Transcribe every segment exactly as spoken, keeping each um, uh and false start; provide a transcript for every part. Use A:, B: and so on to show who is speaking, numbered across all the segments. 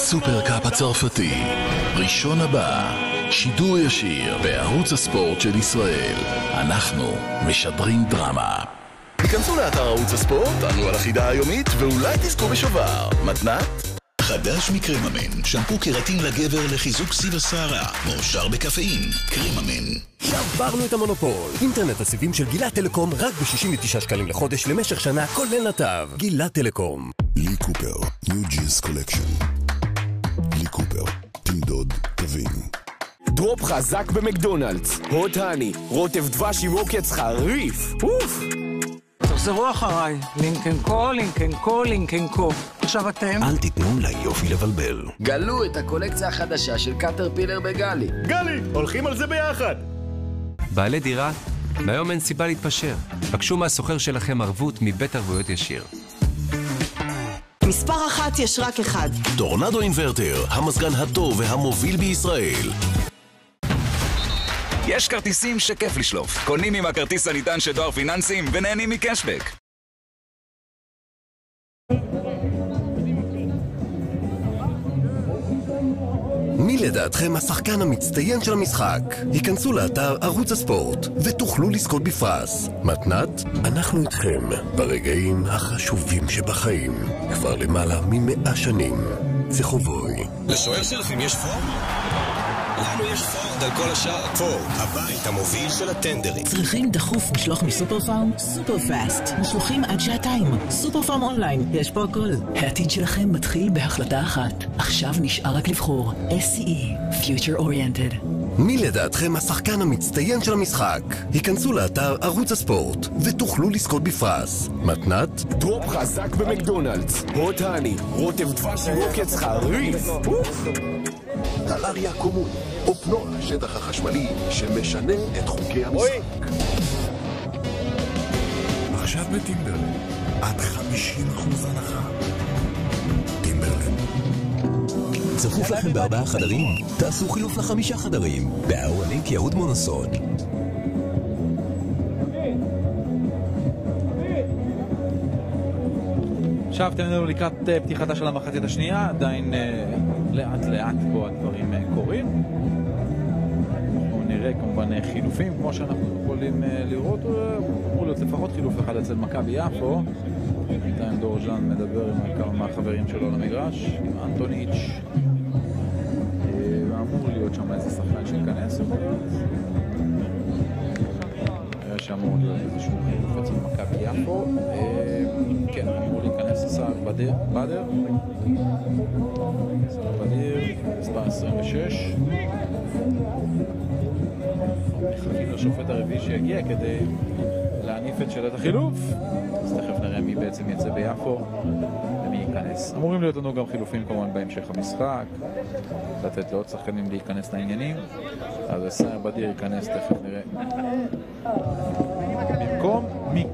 A: הסופרקאפ הצרפתי, ראשון הבא, שידור ישיר בערוץ הספורט של ישראל. אנחנו משדרים דרמה. היכנסו לאתר ערוץ הספורט, ענו על החידה היומית ואולי תזכו בשובר. מתנת? חדש מקרממן, שמפו קרטין לגבר לחיזוק סיב השערה, מאושר בקפאין, קרממן.
B: שברנו את המונופול. אינטרנט הסיבים של גילת טלקום רק ב-שישים ותשעה שקלים לחודש למשך שנה, כולל נתב. גילת טלקום.
C: לי קופר, ניו ג'יז קולקשן. לי קופר, תמדוד, תבין.
D: דרופ חזק במקדונלדס. הוט הני, רוטב דבש עם עוקץ חריף. אוף!
E: תחזרו אחריי. לינקן קו, לינקן קו, לינקן קו. עכשיו אתם?
B: אל תיתנו ליופי לבלבל.
F: גלו את הקולקציה החדשה של קטרפילר בגלי.
D: גלי, הולכים על זה ביחד.
G: בעלי דירה, מהיום אין סיבה להתפשר. בקשו מהסוחר שלכם ערבות מבית ערבויות ישיר.
H: מספר אחת יש רק אחד.
C: טורנדו אינברטר, המזגן הטוב והמוביל בישראל.
I: יש כרטיסים שכיף לשלוף. קונים עם הכרטיס הניתן של דואר פיננסים ונהנים מקשבק.
B: מי לדעתכם השחקן המצטיין של המשחק? היכנסו לאתר ערוץ הספורט ותוכלו לזכות בפרס. מתנת? אנחנו איתכם ברגעים החשובים שבחיים. כבר למעלה ממאה שנים. צחובוי.
J: לשוער שלכם יש פורד? לנו יש פורד על כל השאר. פורד, הבית המוביל של הטנדרים.
K: צריכים דחוף משלוח מסופר פארם? סופר פאסט. משלוחים עד שעתיים. סופר פארם אונליין. יש פה הכל. העתיד שלכם מתחיל בהחלטה אחת. עכשיו נשאר רק לבחור. אס סי אי. Future Oriented.
B: מי לדעתכם השחקן המצטיין של המשחק? היכנסו לאתר ערוץ הספורט ותוכלו לזכות בפרס. מתנת?
D: דרופ חזק במקדונלדס. הוט הני, רוטב דבש עם עוקץ חריף. אוף!
C: טלריה קומון, אופנוע השטח החשמלי שמשנה את חוקי המשחק. עכשיו בטימברלנד, עד חמישים אחוז הנחה. טימברלנד.
B: צפוף לכם בארבעה חדרים? תעשו חילוף לחמישה חדרים. באהרונית יהוד מונסון.
L: עכשיו תננו לקראת פתיחתה של המחצית השנייה, עדיין לאט לאט פה הדברים קורים. אנחנו נראה כמובן חילופים כמו שאנחנו יכולים לראות, אמור להיות לפחות חילוף אחד אצל מכבי יפו. עדיין דורז'אן מדבר עם כמה מהחברים שלו למגרש, עם אנטוניץ', ואמור להיות שם איזה שחקן שיכנס. נראה שאמור להיות איזשהו חילוף אצל מכבי יפו. כן, אמור להיכנס סער בדר, בדר סער בדר, מספר עשרים ושש. מחכים לשופט הרביעי שיגיע כדי להניף את שאלת החילוף, אז תכף נראה מי בעצם יצא ביפו ומי ייכנס. אמורים להיות לנו גם חילופים כמובן בהמשך המשחק, לתת לעוד שחקנים להיכנס לעניינים. אז סער בדר ייכנס, תכף נראה במקום מי.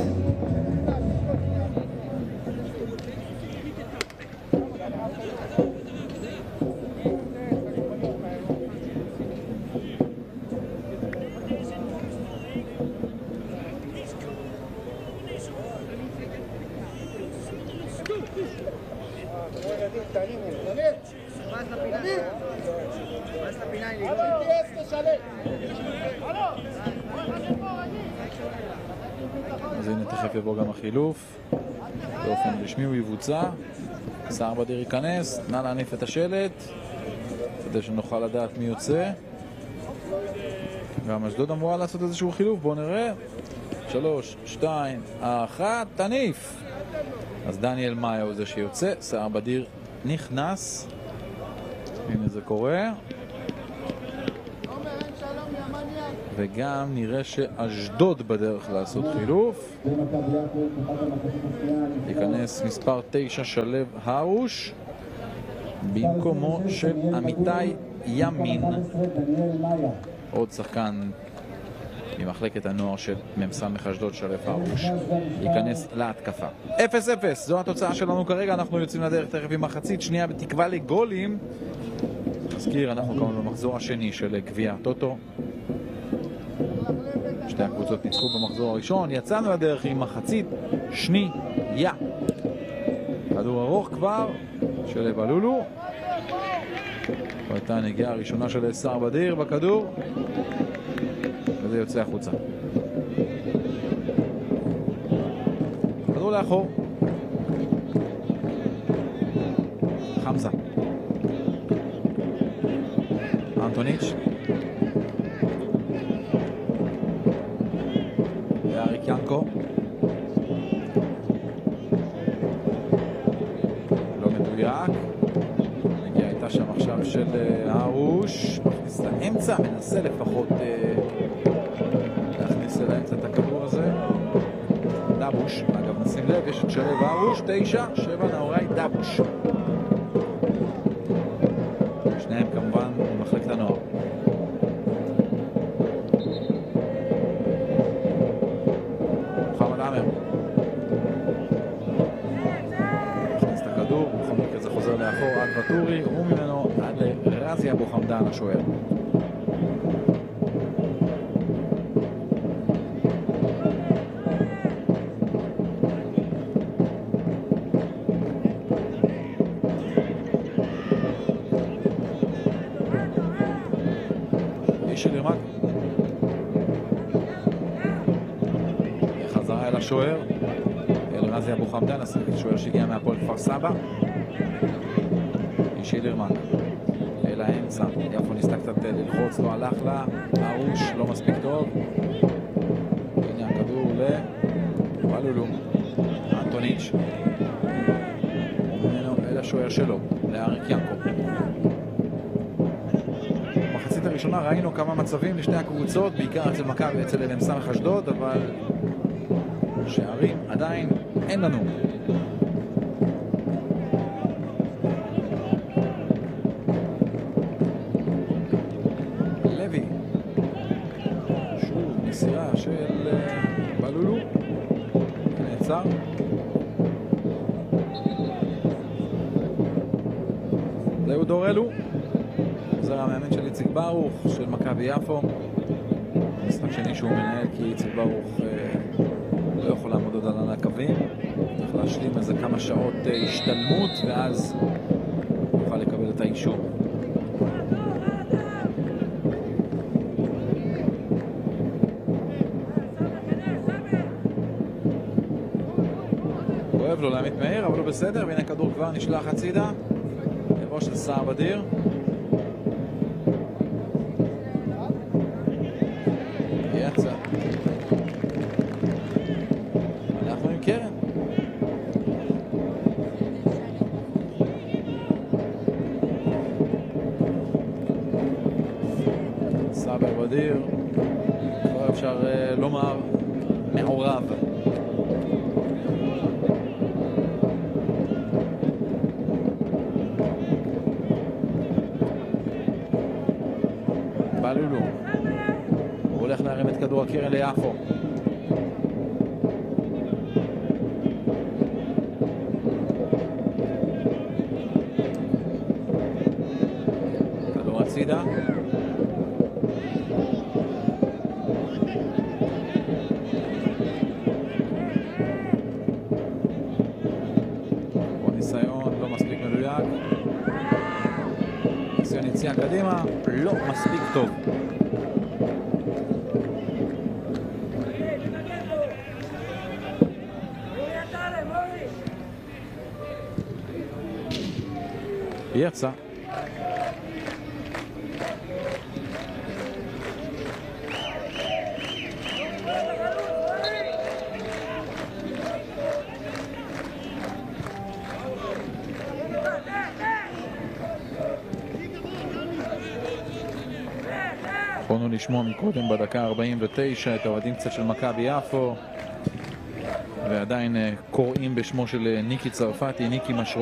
L: אז הנה תכף יבוא גם החילוף, באופן רשמי הוא יבוצע. סער בדר ייכנס, נא להניף את השלט כדי שנוכל לדעת מי יוצא. גם אשדוד אמורה לעשות איזשהו חילוף, בואו נראה. שלוש, שתיים, אחת, תניף. אז דניאל מאיה הוא זה שיוצא, סער בדר נכנס. הנה זה קורה. וגם נראה שאשדוד בדרך לעשות חילוף. ייכנס מספר תשע שלב הרוש במקומו של אמיתי ימין, עוד שחקן ממחלקת הנוער של ממסמך אשדוד. שלב הרוש ייכנס להתקפה. אפס אפס, זו התוצאה שלנו כרגע. אנחנו יוצאים לדרך תכף עם מחצית שנייה בתקווה לגולים. נזכיר, אנחנו כמובן במחזור השני של גביע טוטו. שתי הקבוצות ניצחו במחזור הראשון. יצאנו לדרך עם מחצית שנייה. כדור ארוך כבר של אבלולו. הייתה הנגיעה הראשונה של סער בדיר בכדור, וזה יוצא החוצה. כדור לאחור. חמזה. אנטוניץ'. ואריק ינקו. לא מדויק. נגיעה הייתה שם עכשיו של הרוש. מכניס לאמצע, מנסה לפחות להכניס לאמצע את הכדור הזה. דבוש, אגב נשים לב, יש את שלב הרוש, תשע, שבע נאורי דבוש. שניהם כמובן ממחלקת הנוער. מוחמד עמר מכניס את הכדור, בכל מקרה זה חוזר לאחור עד וטורי, וממנו עד לרזי אבו חמדן השוער. חזרה אל השוער, אל רזי אבו חמדן, השוער שהגיע מהפועל כפר סבא. שילרמן אל האמצע, יפו ניסתה קצת ללחוץ, לא הלך לה, הרוש לא מספיק טוב. הנה הכדור לבלולו, אנטוניץ', וממנו אל השוער שלו, לאריק ינקו. במחצית הראשונה ראינו כמה מצבים לשני הקבוצות, בעיקר אצל מכבי ואצל אל סמך אשדוד, אבל שערים עדיין אין לנו. לוי, שוב מסירה של בלולו, נעצר. זהו דור אלו, זה המאמן של איציק ברוך של מכבי יפו. משחק שני שהוא מנהל, כי איציק ברוך לא יכול לעמוד עוד על הקווים, צריך להשלים איזה כמה שעות השתלמות ואז יוכל לקבל את האישור. כואב לו לעמית מאיר, אבל הוא בסדר, והנה כדור כבר נשלח הצידה לבוא של סער בדיר. יצא אנחנו עם קרן. סער בדיר כבר אפשר לומר מעורב. בלולו הוא הולך להרים את כדור הקרן ליפו. כדור הצידה, ניסיון לא מספיק מדויק, ניסיון יציאה קדימה לא מספיק טוב. יצא יכולנו לשמוע מקודם בדקה ארבעים ותשע את האוהדים קצת של מכבי יפו, ועדיין קוראים בשמו של ניקי צרפתי, ניקי משרו.